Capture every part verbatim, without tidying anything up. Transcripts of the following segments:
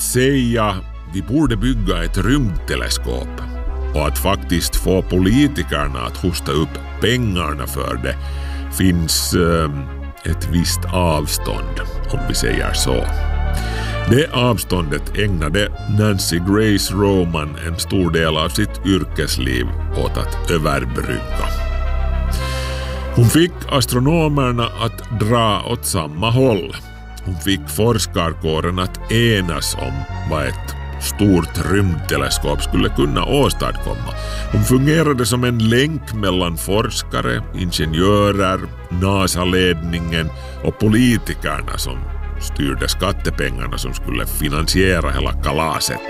säga vi borde bygga ett rymdteleskop och att faktiskt få politikerna att hosta upp pengarna för det finns eh, ett visst avstånd, om vi säger så. Det avståndet ägnade Nancy Grace Roman en stor del av sitt yrkesliv åt att överbrygga. Hon fick astronomerna att dra åt samma håll. Hon fick forskarkåren att enas om vad ett stort rymdteleskop skulle kunna åstadkomma. Hon fungerade som en länk mellan forskare, ingenjörer, NASA-ledningen och politikerna som styrde skattepengarna som skulle finansiera hela kalaset.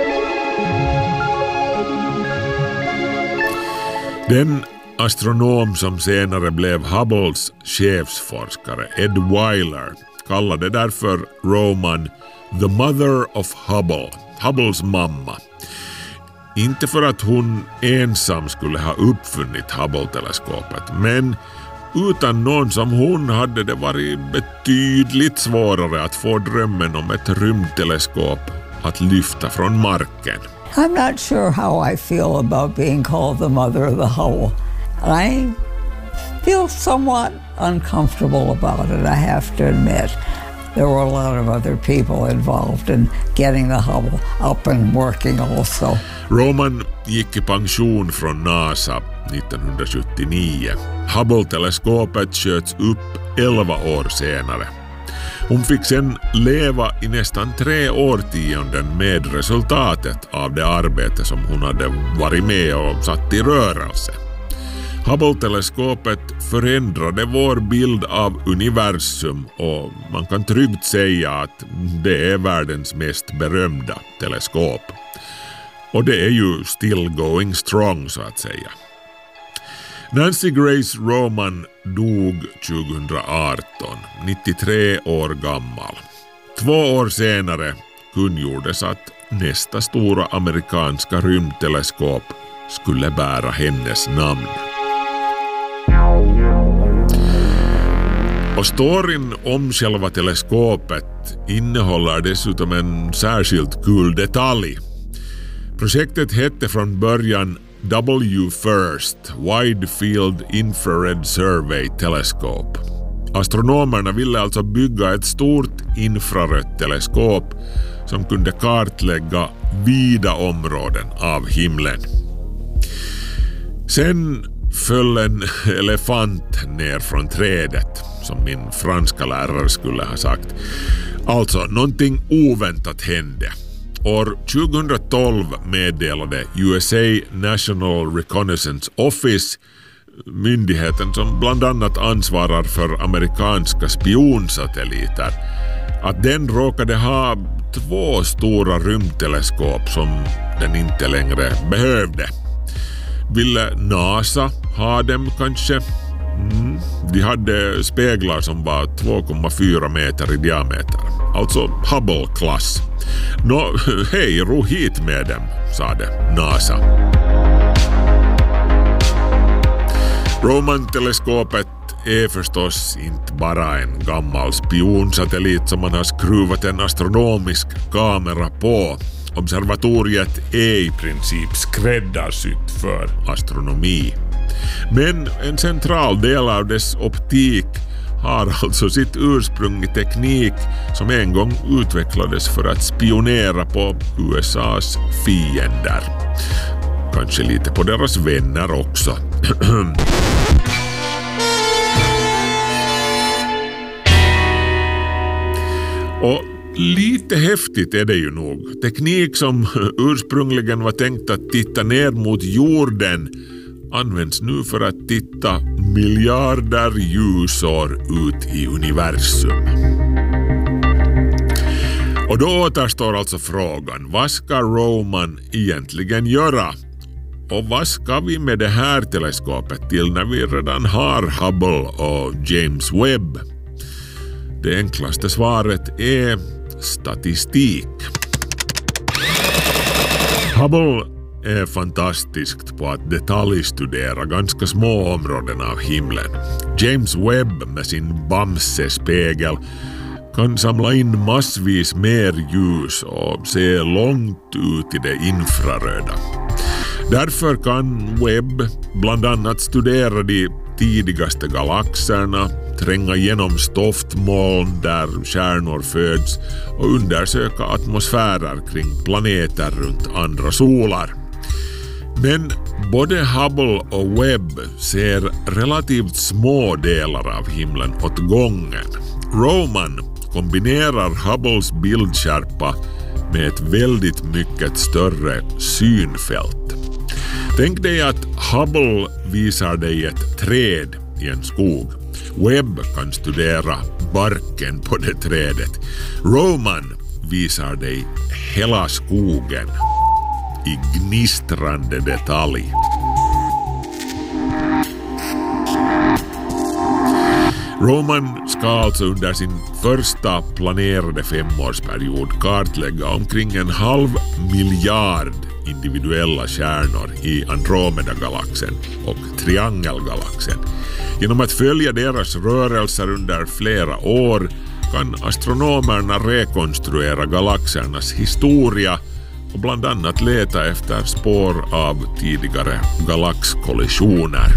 Den astronom som senare blev Hubbles chefsforskare, Ed Weiler, kallade därför Roman the mother of Hubble, Hubbles mamma. Inte för att hon ensam skulle ha uppfunnit Hubble-teleskopet, men utan någon som hon hade det varit betydligt svårare att få drömmen om ett rymdteleskop att lyfta från marken. I'm not sure how I feel about being called the mother of the Hubble. I feel somewhat uncomfortable about it, I have to admit. There were a lot of other people involved in getting the Hubble up and working also. Roman gick i pension från NASA nittonhundrasjuttionio. Hubble-teleskopet sköts upp elva år senare. Hon fick sen leva i nästan tre årtionden med resultatet av det arbete som hon hade varit med och satt i rörelse. Hubble-teleskopet förändrade vår bild av universum och man kan tryggt säga att det är världens mest berömda teleskop. Och det är ju still going strong så att säga. Nancy Grace Roman dog tjugoarton, nittiotre år gammal. Två år senare kungjordes att nästa stora amerikanska rymdteleskop skulle bära hennes namn. Och storyn om själva teleskopet innehåller dessutom en särskilt kul detalj. Projektet hette från början W FIRST, Wide Field Infrared Survey Telescope. Astronomerna ville alltså bygga ett stort infrarött teleskop som kunde kartlägga vida områden av himlen. Sen föll en elefant ner från trädet, som min franska lärare skulle ha sagt. Alltså, någonting oväntat hände. År tjugotolv meddelade U S A National Reconnaissance Office, myndigheten som bland annat ansvarar för amerikanska spionsatelliter, att den råkade ha två stora rymdteleskop som den inte längre behövde. Ville NASA ha dem kanske? Mm. De hade speglar som var två komma fyra meter i diameter. Alltså Hubble-klass. Nå, hej, ro hit med dem, sade NASA. Roman-teleskopet är förstås inte bara en gammal spionsatellit som man har skruvat en astronomisk kamera på. Observatoriet är i princip skräddarsytt för astronomi. Men en central del av dess optik har alltså sitt ursprung i teknik som en gång utvecklades för att spionera på U S A:s fiender. Kanske lite på deras vänner också. Och lite häftigt är det ju nog. Teknik som ursprungligen var tänkt att titta ner mot jorden används nu för att titta miljarder ljusår ut i universum. Och då återstår alltså frågan, vad ska Roman egentligen göra? Och vad ska vi med det här teleskopet till när vi redan har Hubble och James Webb? Det enklaste svaret är statistik. Hubble är fantastiskt på att detaljstudera ganska små områden av himlen. James Webb med sin Bamse-spegel kan samla in massvis mer ljus och se långt ut i det infraröda. Därför kan Webb bland annat studera de tidigaste galaxerna, tränga igenom stoftmoln där stjärnor föds och undersöka atmosfärer kring planeter runt andra solar. Men både Hubble och Webb ser relativt små delar av himlen åt gången. Roman kombinerar Hubbles bildskärpa med ett väldigt mycket större synfält. Tänk dig att Hubble visar dig ett träd i en skog. Webb kan studera barken på det trädet. Roman visar dig hela skogen i gnistrande detalj. Roman ska alltså under sin första planerade femårsperiod kartlägga omkring en halv miljard individuella stjärnor i Andromeda-galaxen och Triangelgalaxen. Genom att följa deras rörelser under flera år kan astronomerna rekonstruera galaxernas historia och bland annat leta efter spår av tidigare galaxkollisioner.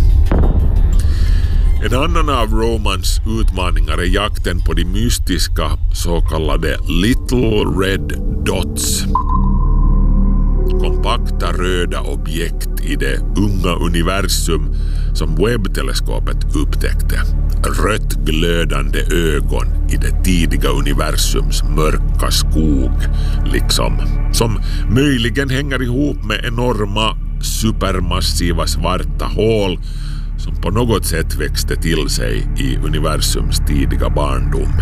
En annan av Romans utmaningar är jakten på de mystiska så kallade Little Red Dots. Kompakta röda objekt i det unga universum som Webb-teleskopet upptäckte. Rött glödande ögon i det tidiga universums mörka skog, liksom. Som möjligen hänger ihop med enorma, supermassiva svarta hål som på något sätt växte till sig i universums tidiga barndom.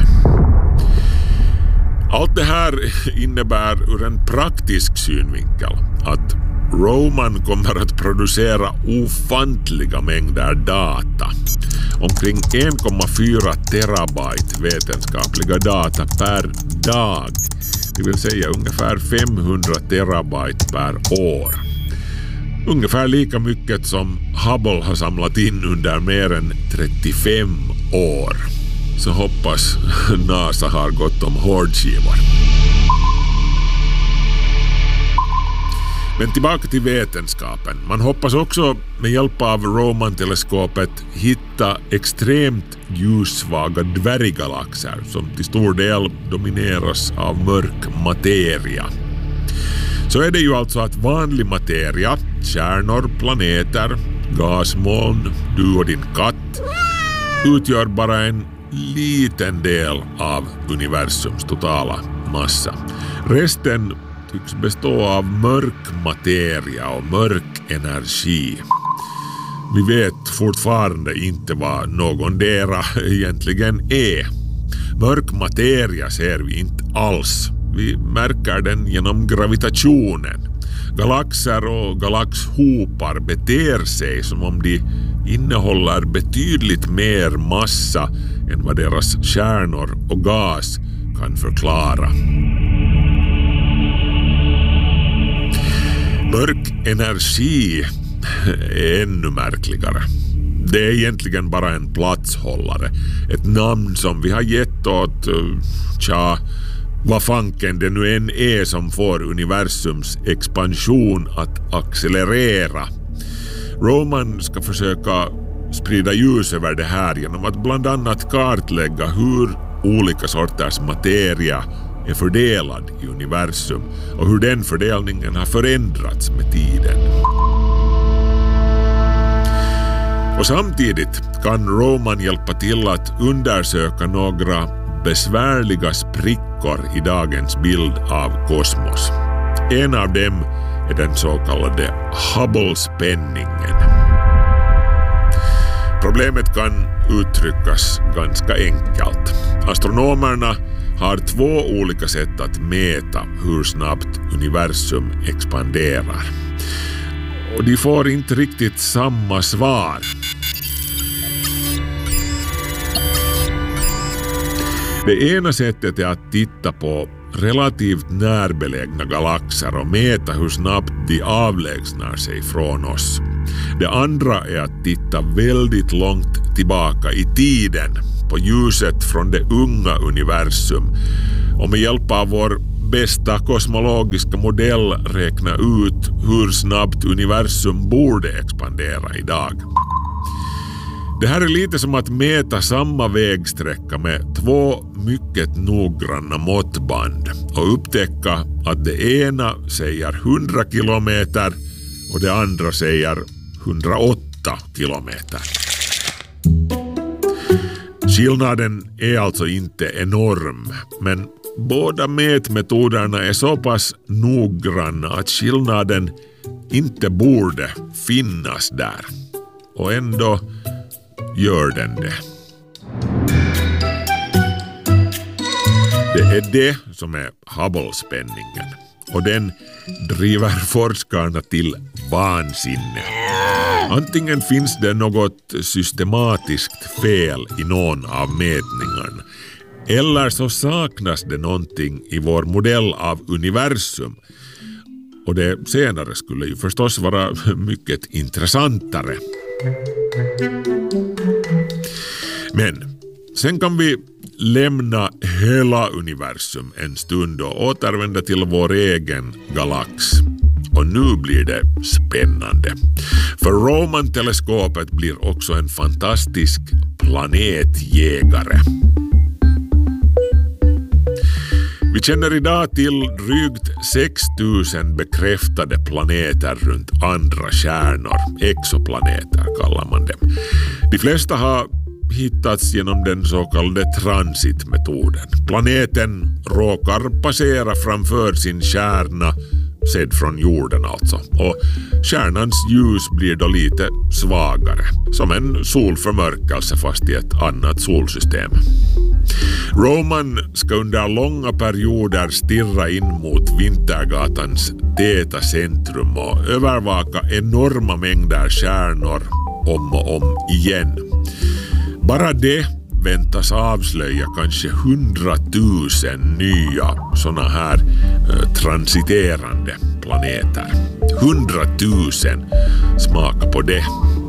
Allt det här innebär ur en praktisk synvinkel att Roman kommer att producera ofantliga mängder data. Omkring en komma fyra terabyte vetenskapliga data per dag. Det vill säga ungefär femhundra terabyte per år. Ungefär lika mycket som Hubble har samlat in under mer än trettiofem år. Så hoppas NASA har gått om hårdskivor. Men tillbaka till vetenskapen. Man hoppas också med hjälp av Roman-teleskopet hitta extremt ljussvaga dvärggalaxer som till stor del domineras av mörk materia. Så är det ju alltså att vanlig materia, stjärnor, planeter, gasmoln, du och din katt utgör bara en liten del av universums totala massa. Resten tycks bestå av mörk materia och mörk energi. Vi vet fortfarande inte vad någondera egentligen är. Mörk materia ser vi inte alls. Vi märker den genom gravitationen. Galaxer och galaxhopar beter sig som om de innehåller betydligt mer massa än vad deras stjärnor och gas kan förklara. Mörk energi är ännu märkligare. Det är egentligen bara en platshållare. Ett namn som vi har gett åt, tja, vad fanken det nu än är som får universums expansion att accelerera. Roman ska försöka sprida ljus över det här genom att bland annat kartlägga hur olika sorters materia är fördelad i universum och hur den fördelningen har förändrats med tiden. Och samtidigt kan Roman hjälpa till att undersöka några besvärliga sprickor i dagens bild av kosmos. En av dem är den så kallade Hubble-spänningen. Problemet kan uttryckas ganska enkelt. Astronomerna har två olika sätt att mäta hur snabbt universum expanderar. Och de får inte riktigt samma svar. Det ena sättet är att titta på relativt närbelägna galaxer och mäta hur snabbt de avlägsnar sig från oss. Det andra är att titta väldigt långt tillbaka i tiden på ljuset från det unga universum och med hjälp av vår bästa kosmologiska modell räkna ut hur snabbt universum borde expandera idag. Det här är lite som att mäta samma vägsträcka med två mycket noggranna måttband och upptäcka att det ena säger hundra kilometer och det andra säger hundraåtta kilometer. Skillnaden är alltså inte enorm, men båda mätmetoderna är så pass noggranna att skillnaden inte borde finnas där. Och ändå gör den det. Det är det som är Hubble-spänningen. Och den driver forskarna till vansinne. Antingen finns det något systematiskt fel i någon av mätningarna, eller så saknas det någonting i vår modell av universum. Och det senare skulle ju förstås vara mycket intressantare. Men sen kan vi lämna hela universum en stund och återvända till vår egen galax. Och nu blir det spännande. För Roman-teleskopet blir också en fantastisk planetjägare. Vi känner idag till drygt sex tusen bekräftade planeter runt andra stjärnor. Exoplaneter kallar man dem. De flesta har hittats genom den så kallade transitmetoden. Planeten råkar passera framför sin stjärna, sedd från jorden alltså. Och stjärnans ljus blir då lite svagare. Som en solförmörkelse fast i ett annat solsystem. Roman ska under långa perioder stirra in mot Vintergatans täta centrum och övervaka enorma mängder stjärnor om och om igen. Bara det väntas avslöja kanske hundratusen nya såna här eh, transiterande planeter. Hundratusen, smaka på det.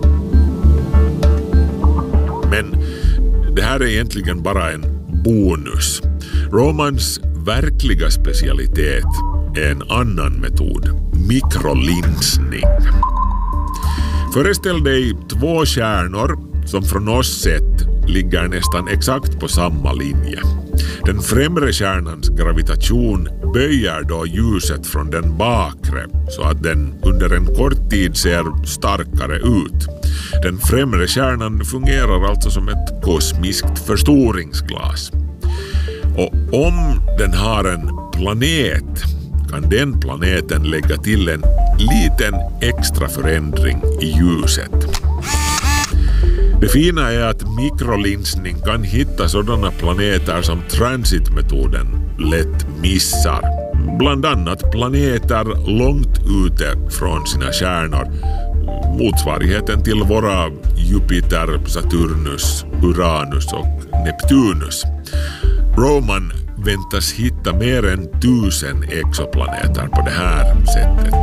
Men det här är egentligen bara en bonus. Romans verkliga specialitet är en annan metod, mikrolinsning. Föreställ dig två stjärnor som från oss sett ligger nästan exakt på samma linje. Den främre stjärnans gravitation böjer då ljuset från den bakre så att den under en kort tid ser starkare ut. Den främre stjärnan fungerar alltså som ett kosmiskt förstoringsglas. Och om den har en planet kan den planeten lägga till en liten extra förändring i ljuset. Det fina är att mikrolinsning kan hitta sådana planeter som transitmetoden lätt missar. Bland annat planeter långt ute från sina stjärnor. Motsvarigheten till våra Jupiter, Saturnus, Uranus och Neptunus. Roman väntas hitta mer än tusen exoplaneter på det här sättet.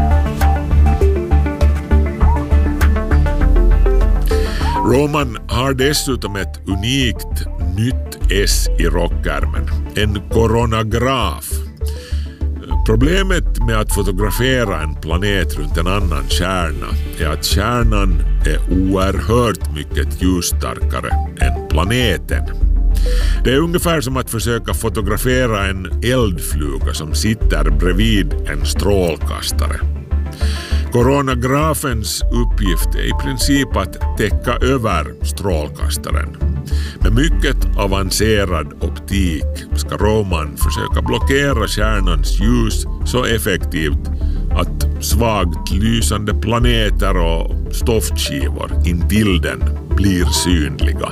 Roman har dessutom ett unikt nytt S i rockärmen, en koronograf. Problemet med att fotografera en planet runt en annan stjärna är att stjärnan är oerhört mycket ljusstarkare än planeten. Det är ungefär som att försöka fotografera en eldfluga som sitter bredvid en strålkastare. Koronografens uppgift är i princip att täcka över strålkastaren. Med mycket avancerad optik ska Roman försöka blockera stjärnans ljus så effektivt att svagt lysande planeter och stoftskivor intill den blir synliga.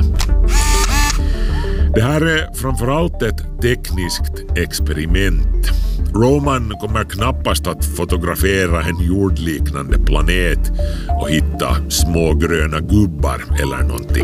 Det här är framförallt ett tekniskt experiment. Roman kommer knappast att fotografera en jordliknande planet och hitta små gröna gubbar eller någonting.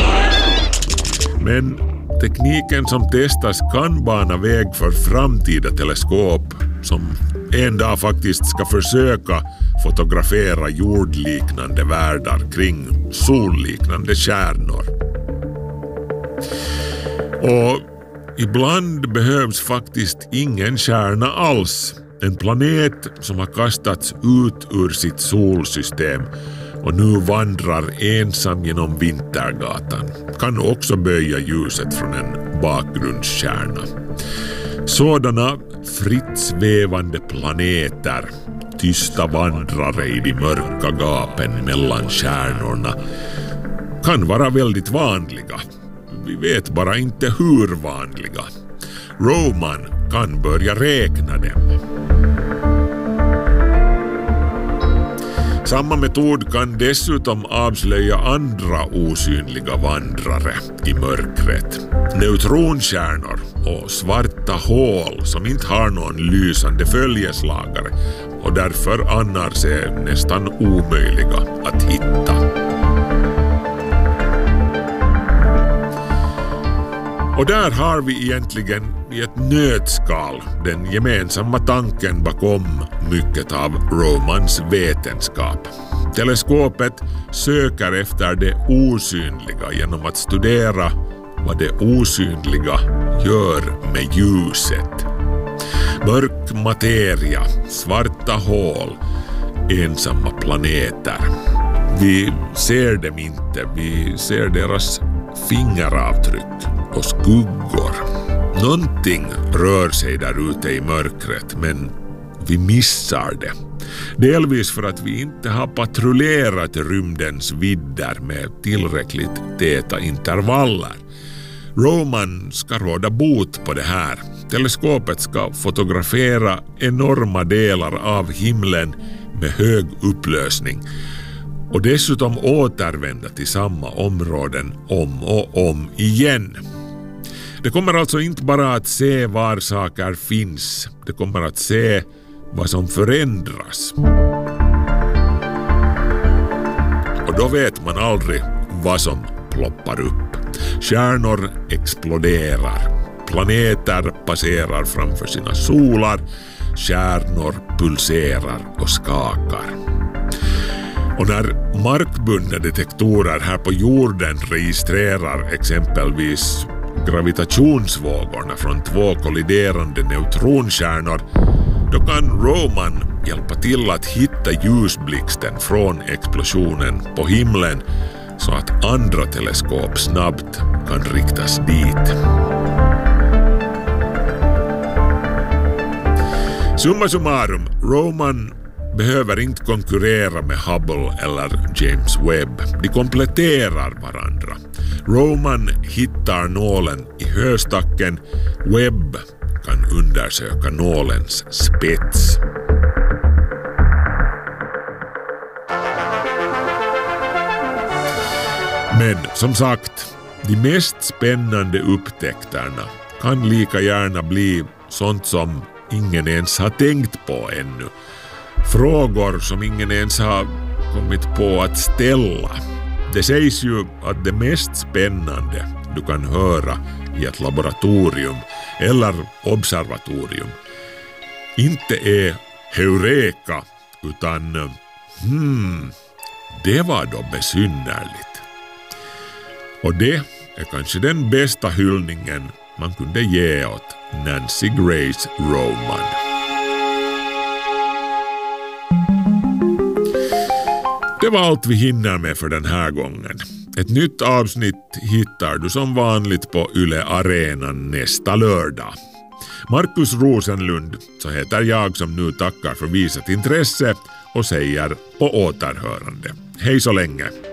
Men tekniken som testas kan bana väg för framtida teleskop som en dag faktiskt ska försöka fotografera jordliknande världar kring solliknande stjärnor. Och ibland behövs faktiskt ingen stjärna alls. En planet som har kastats ut ur sitt solsystem och nu vandrar ensam genom Vintergatan kan också böja ljuset från en bakgrundsstjärna. Sådana fritt svävande planeter, tysta vandrare i de mörka gapen mellan stjärnorna, kan vara väldigt vanliga. Vi vet bara inte hur vanliga. Roman kan börja räkna dem. Samma metod kan dessutom avslöja andra osynliga vandrare i mörkret. Neutronstjärnor och svarta hål som inte har någon lysande följeslagare och därför annars är nästan omöjliga att hitta. Och där har vi egentligen i ett nötskal den gemensamma tanken bakom mycket av Romans vetenskap. Teleskopet söker efter det osynliga genom att studera vad det osynliga gör med ljuset. Mörk materia, svarta hål, ensamma planeter. Vi ser dem inte, vi ser deras fingeravtryck och skuggor. Någonting rör sig där ute i mörkret, men vi missar det. Delvis för att vi inte har patrullerat rymdens vidder med tillräckligt täta intervaller. Roman ska råda bot på det här. Teleskopet ska fotografera enorma delar av himlen med hög upplösning och dessutom återvända till samma områden om och om igen. Det kommer alltså inte bara att se var saker finns, det kommer att se vad som förändras. Och då vet man aldrig vad som ploppar upp. Stjärnor exploderar, planeter passerar framför sina solar, stjärnor pulserar och skakar. Och när markbundna detektorer här på jorden registrerar exempelvis gravitationsvågorna från två kolliderande neutronstjärnor, då kan Roman hjälpa till att hitta ljusblixten från explosionen på himlen så att andra teleskop snabbt kan riktas dit. Summa summarum, Roman behöver inte konkurrera med Hubble eller James Webb. De kompletterar varandra. Roman hittar nålen i höstacken, Webb kan undersöka nålens spets. Men som sagt, de mest spännande upptäckterna kan lika gärna bli sånt som ingen ens har tänkt på ännu. Frågor som ingen ens har kommit på att ställa. Det sägs ju att det mest spännande du kan höra i ett laboratorium eller observatorium inte är heureka utan hmm, det var då besynnerligt. Och det är kanske den bästa hyllningen man kunde ge åt Nancy Grace Roman. Det var allt vi hinner med för den här gången. Ett nytt avsnitt hittar du som vanligt på Yle Arenan nästa lördag. Markus Rosenlund, så heter jag, som nu tackar för visat intresse och säger på återhörande. Hej så länge!